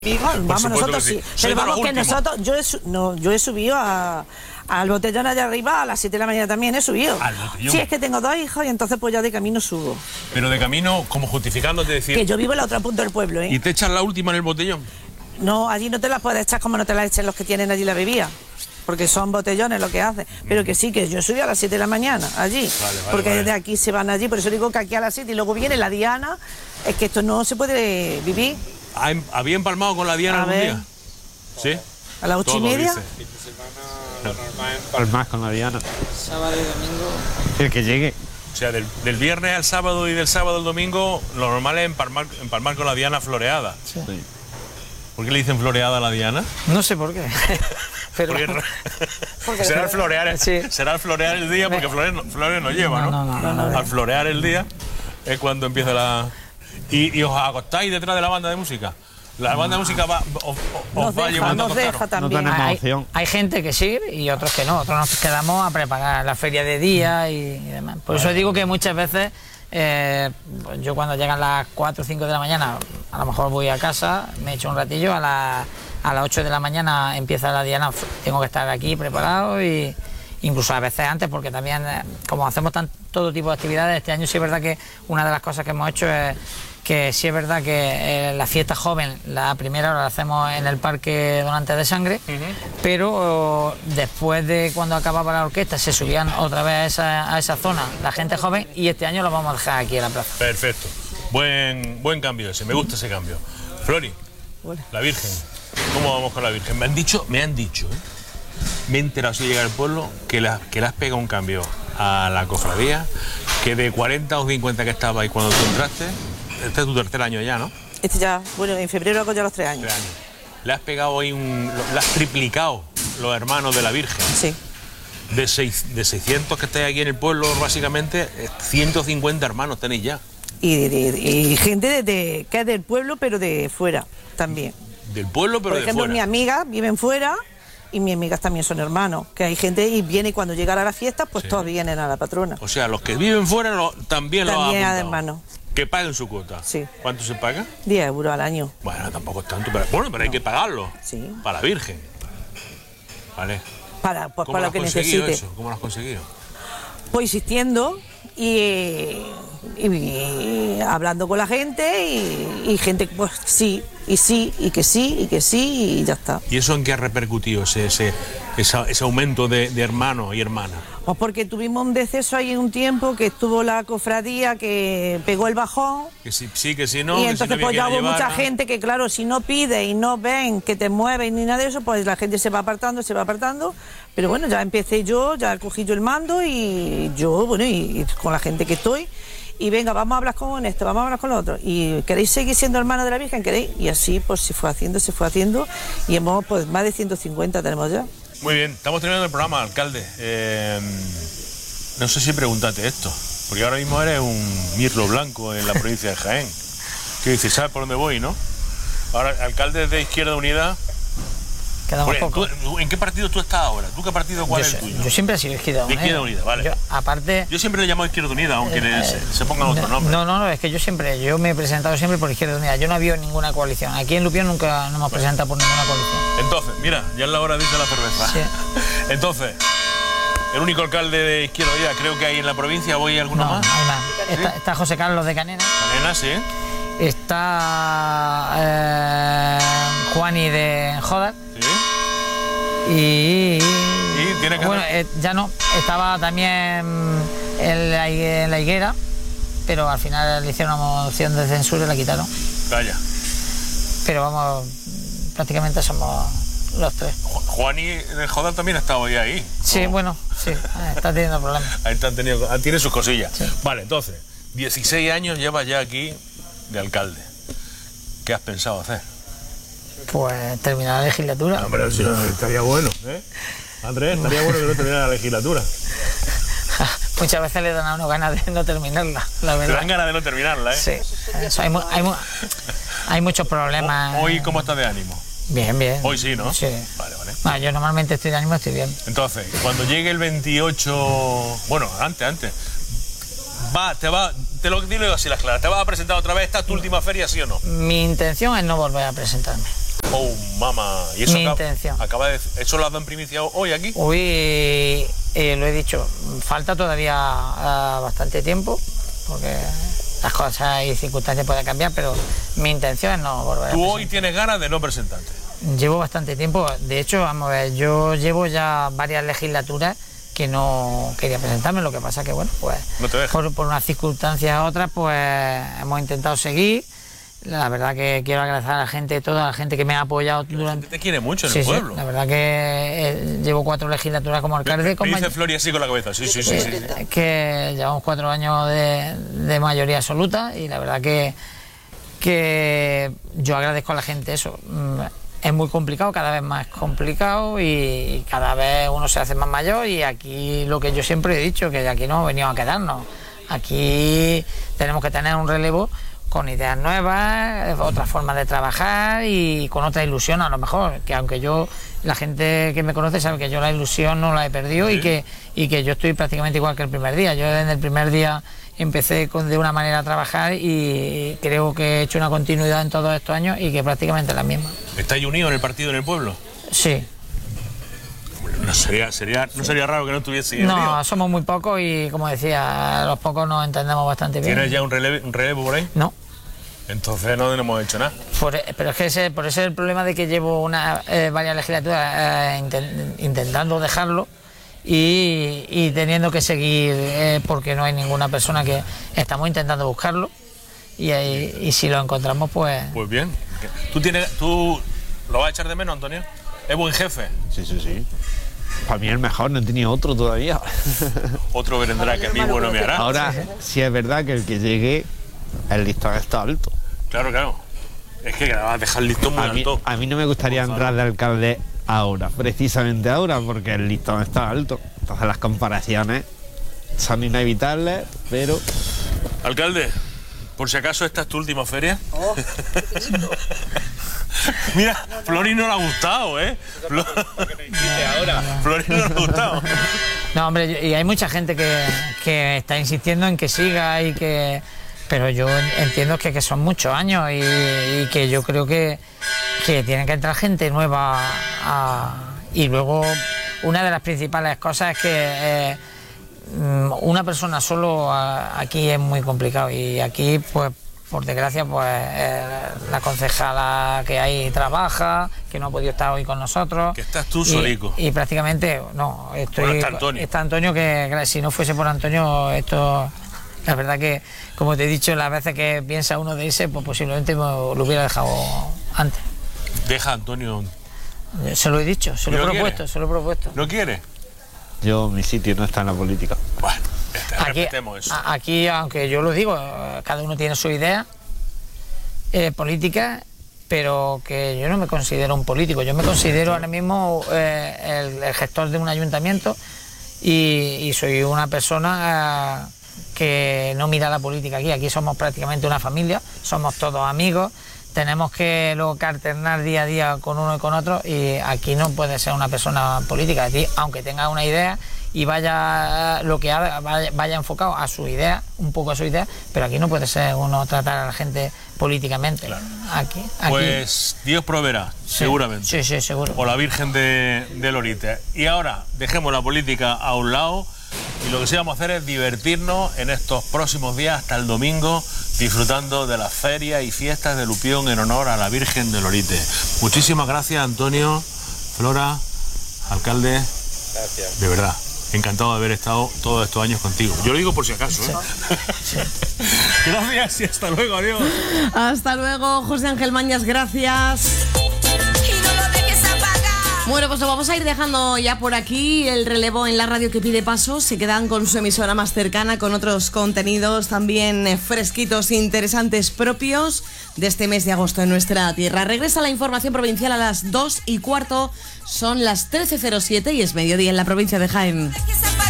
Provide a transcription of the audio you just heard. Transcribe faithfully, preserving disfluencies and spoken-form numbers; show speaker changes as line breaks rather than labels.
Digo, vamos nosotros sí. Pero vamos que nosotros, yo he, no, yo he subido a, al botellón allá arriba a las siete de la mañana también he subido.
¿Al botellón?
Sí, es que tengo dos hijos y entonces pues ya de camino subo.
Pero de camino, como justificándote decir...
Que yo vivo en la otra punta del pueblo, ¿eh?
¿Y te echas la última en el botellón?
No, allí no te las puedes echar como no te las echen los que tienen allí la bebida. Porque son botellones lo que hacen. Pero que sí, que yo subí a las siete de la mañana allí. Vale, vale, porque vale. De aquí se van allí. Por eso digo que aquí a las siete y luego viene la Diana. Es que esto no se puede vivir.
¿Había empalmado con la Diana
a
algún
ver.
día? ¿Sí?
¿A las ocho y media?
Fin de semana normal empalmar con la Diana.
Sábado y domingo.
El que llegue.
O sea, del, del viernes al sábado y del sábado al domingo, lo normal es empalmar, empalmar con la Diana floreada.
Sí.
Sí.
¿Por qué le dicen floreada a la Diana?
No sé por qué. Pero...
Porque,
porque
será, el florear,
sí.
será el florear el día, porque flores no, flores no lleva, ¿no?
No, no, no, no, no.
Al florear el día es cuando empieza la... ¿Y, y os acostáis detrás de la banda de música? ¿La banda de música va, os, os
Nos
va
deja,
llevando a
nos deja
acostaros?
también.
No tenemos
hay,
opción.
hay gente que sí y otros que no. Otros nos quedamos a preparar la feria de día y, y demás. Por eso digo que muchas veces eh, yo cuando llegan las cuatro o cinco de la mañana, a lo mejor voy a casa, me echo un ratillo, a, la, a las ocho de la mañana empieza la Diana, tengo que estar aquí preparado y incluso a veces antes, porque también como hacemos tan, todo tipo de actividades, este año sí es verdad que una de las cosas que hemos hecho es que sí es verdad que eh, la fiesta joven, la primera hora la hacemos en el Parque Donantes de Sangre, uh-huh. pero oh, después de cuando acababa la orquesta se subían otra vez a esa, a esa zona la gente joven y este año lo vamos a dejar aquí en la plaza.
Perfecto, buen, buen cambio ese, me gusta ese cambio. Flori,
Hola.
La Virgen, ¿cómo vamos con la Virgen? Me han dicho, me han dicho, ¿eh? Me he enterado si llega al pueblo que, la, que le has pegado un cambio a la cofradía, que de cuarenta o cincuenta que estabais cuando tú entraste, este es tu tercer año ya, ¿no?
Este ya, bueno, en febrero hago ya los tres años.
Tres años. Le has pegado ahí un... Le has triplicado los hermanos de la Virgen.
Sí.
De, seis, de seiscientos que estáis aquí en el pueblo, básicamente, ciento cincuenta hermanos tenéis ya.
Y, de, de, y gente de, de, que es del pueblo, pero de fuera también.
Del pueblo, pero
Por
de
ejemplo,
fuera.
mis amigas viven fuera y mis amigas también son hermanos. Que hay gente y viene y cuando llega a la fiesta, pues
Sí.
todos vienen a la patrona.
O sea, los que viven fuera lo, también, lo
También,
han
hermanos.
Que paguen su cuota.
Sí.
¿Cuánto se paga?
diez euros al año.
Bueno, tampoco es tanto, pero bueno, pero hay que pagarlo.
Sí.
Para la Virgen. ¿Vale?
Para, pues,
¿Cómo
para
lo
lo
has
que
conseguido
necesite.
eso? ¿Cómo lo has conseguido?
Pues insistiendo y, y, y hablando con la gente y, y gente, pues sí, y sí, y que sí, y que sí, y ya está.
¿Y eso en qué ha repercutido ese, ese, esa, ese aumento de, de hermanos y hermanas?
Pues porque tuvimos un deceso ahí en un tiempo que estuvo la cofradía que pegó el bajón.
Que sí, sí, que si no...
Y
que
entonces
si no
pues ya
había
hubo
que
mucha
llevar,
gente que claro, si no pide y no ven que te mueven ni nada de eso, pues la gente se va apartando, se va apartando. Pero bueno, ya empecé yo, ya cogí yo el mando y yo, bueno, y, y con la gente que estoy. Y venga, vamos a hablar con esto, vamos a hablar con lo otro. Y ¿queréis seguir siendo hermanos de la Virgen? ¿Queréis? Y así pues se fue haciendo, se fue haciendo. Y hemos, pues más de ciento cincuenta tenemos ya.
Muy bien, estamos terminando el programa, alcalde. Eh, no sé si preguntarte esto, porque ahora mismo eres un mirlo blanco en la provincia de Jaén. ¿Qué dices? ¿Sabes por dónde voy, no? Ahora, alcalde de Izquierda Unida.
Quedamos
Porque,
poco.
¿tú, ¿En qué partido tú estás ahora? ¿Tú qué partido, cuál
Yo,
es el
sé-
tuyo?
yo siempre he sido Izquierda
De
Unida.
Izquierda Unida, vale.
Yo, aparte...
Yo siempre le llamo Izquierda Unida, aunque
Eh,
le- se, se pongan otro nombre.
No, no, no, es que yo siempre, yo me he presentado siempre por Izquierda Unida. Yo no había ninguna coalición. Aquí en Lupión nunca nos hemos presentado por ninguna coalición.
Entonces, mira, ya es la hora de irse a la cerveza.
Sí.
Entonces, el único alcalde de Izquierda Unida creo que hay en la provincia, ¿voy alguno
No,
más?
hay más. Está, está José Carlos de Canena,
Canena, sí.
está eh, Juani de Jodar
Sí.
y...
Y tiene que
Bueno,
haber-
eh, ya no. Estaba también en la, higue- en la higuera, pero al final le hicieron una moción de censura y la quitaron.
Calla.
Pero vamos, prácticamente somos los tres.
Ju- Juani de Jodar también ha estado ya ahí.
Sí,
Oh.
bueno, sí, eh, está teniendo problemas.
Ahí están teniendo, ah, tiene sus cosillas.
Sí.
Vale, entonces, dieciséis años llevas ya aquí de alcalde. ¿Qué has pensado hacer?
Pues terminar la legislatura.
Hombre, si no, estaría bueno, ¿eh? Andrés, estaría bueno que no terminara la legislatura.
Muchas veces le dan a uno ganas de no terminarla, la
Te
verdad.
dan ganas de no terminarla, ¿eh?
Sí, eso, hay, mu- hay, mu- hay muchos problemas.
Hoy, ¿cómo estás de ánimo?
Bien, bien.
Hoy sí, ¿no?
Sí.
Vale, vale.
No, yo normalmente estoy de ánimo, estoy bien.
Entonces, cuando llegue el veintiocho... Bueno, antes, antes. Va, te va... Te lo digo así las claras. ¿Te vas a presentar otra vez? ¿Esta es tu última feria, sí o no?
Mi intención es no volver a presentarme.
Oh, mamá. ¿Y eso
Mi
acaba,
intención.
acaba de, eso lo has dado en primicia hoy aquí?
Hoy, eh, lo he dicho, falta todavía uh, bastante tiempo, porque las cosas y circunstancias pueden cambiar, pero mi intención es no volver a
Tú
presentar.
hoy tienes ganas de no presentarte.
Llevo bastante tiempo, de hecho, vamos a ver, yo llevo ya varias legislaturas que no quería presentarme, lo que pasa que, bueno, pues
No te dejan.
por, por unas circunstancias u otras, pues hemos intentado seguir. La verdad que quiero agradecer a la gente, toda la gente que me ha apoyado durante...
Te quiere mucho en
Sí,
el
sí,
pueblo.
la verdad que eh, llevo cuatro legislaturas como alcalde.
Me,
con
me dice
may-
Flori así con la cabeza. Sí, sí, sí. sí, sí.
eh, que llevamos cuatro años de, de mayoría absoluta y la verdad que, que yo agradezco a la gente eso. Mm, Es muy complicado, cada vez más complicado y cada vez uno se hace más mayor y aquí lo que yo siempre he dicho, que aquí no hemos venido a quedarnos. Aquí tenemos que tener un relevo con ideas nuevas, otras formas de trabajar y con otra ilusión a lo mejor, que aunque yo, la gente que me conoce sabe que yo la ilusión no la he perdido y que, y que yo estoy prácticamente igual que el primer día. Yo desde el primer día empecé con, de una manera a trabajar y creo que he hecho una continuidad en todos estos años y que prácticamente la misma.
¿Estáis unidos en el partido en el pueblo?
Sí.
No sería, sería, no sería raro que no estuviese unido.
No, somos muy pocos y como decía, los pocos nos entendemos bastante bien.
¿Tienes ya un relevo, un relevo por ahí?
No.
Entonces no hemos hecho nada.
Por, pero es que ese, por ese es el problema de que llevo una, eh, varias legislaturas eh, inten- intentando dejarlo y, y teniendo que seguir eh, porque no hay ninguna persona que estamos intentando buscarlo y, y, y si lo encontramos pues...
Pues bien. ¿Tú, tienes, ¿Tú lo vas a echar de menos, Antonio? ¿Es buen jefe?
Sí, sí, sí. Para mí el mejor, no he tenido otro todavía.
Otro vendrá que a mí bueno me hará.
Ahora, sí es verdad que el que llegue, el listón está alto.
Claro, claro. Es que vas a dejar el listón muy
A mí,
alto.
a mí no me gustaría entrar de alcalde ahora, precisamente ahora, porque el listón está alto. Entonces las comparaciones son inevitables, pero...
Alcalde, por si acaso esta es tu última feria. Oh, mira, Flori no le ha gustado, ¿eh? Flo... Flori no le ha gustado.
No, hombre, y hay mucha gente que, que está insistiendo en que siga y que... Pero yo entiendo que, que son muchos años y, y que yo creo que, que tienen que entrar gente nueva a, y luego una de las principales cosas es que eh, una persona solo a, aquí es muy complicado y aquí pues por desgracia pues eh, la concejala que hay trabaja, que no ha podido estar hoy con nosotros.
Que estás tú
y,
solico.
Y prácticamente no, estoy,
Bueno, está Antonio.
está Antonio que si no fuese por Antonio esto... La verdad que, como te he dicho, las veces que piensa uno de irse, pues posiblemente me lo hubiera dejado antes.
Deja, Antonio.
Se lo he dicho, se lo he
¿No
propuesto,
quiere?
se lo he propuesto.
¿No quiere?
Yo, mi sitio no está en la política.
Bueno, este,
Aquí,
respetemos eso.
a- aquí, aunque yo lo digo, eh, cada uno tiene su idea eh, política, pero que yo no me considero un político. Yo me considero ahora mismo eh, el, el gestor de un ayuntamiento y, y soy una persona... Eh, que no mira la política aquí, aquí somos prácticamente una familia, somos todos amigos, tenemos que luego que alternar día a día con uno y con otro y aquí no puede ser una persona política, aquí, aunque tenga una idea y vaya lo que haga, vaya, vaya enfocado a su idea, un poco a su idea, pero aquí no puede ser uno tratar a la gente políticamente.
Claro.
Aquí, aquí.
Pues Dios proveerá,
Sí,
seguramente.
Sí, sí, seguro.
O la Virgen de, de Lorite. Y ahora, dejemos la política a un lado y lo que sí vamos a hacer es divertirnos en estos próximos días hasta el domingo, disfrutando de las ferias y fiestas de Lupión en honor a la Virgen de Lorite. Muchísimas gracias, Antonio, Flora, alcalde. Gracias. De verdad, encantado de haber estado todos estos años contigo. Yo lo digo por si acaso, ¿eh?
Sí.
Gracias y hasta luego, adiós.
Hasta luego, José Ángel Mañas, gracias. Bueno, pues lo vamos a ir dejando ya por aquí. El relevo en la radio que pide paso. Se quedan con su emisora más cercana, con otros contenidos también fresquitos, interesantes, propios de este mes de agosto en nuestra tierra. Regresa la información provincial a las dos y cuarto. Son las trece cero siete y es mediodía en la provincia de Jaén.